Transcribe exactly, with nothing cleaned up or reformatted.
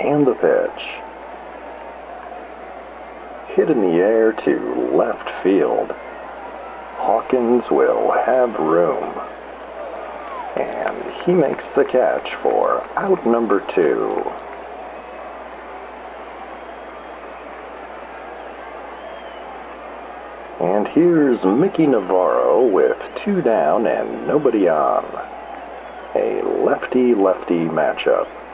And the pitch. Hit in the air to left field. Hawkins will have room. And he makes the catch for out number two. And here's Mickey Navarro with two down and nobody on. A lefty-lefty matchup.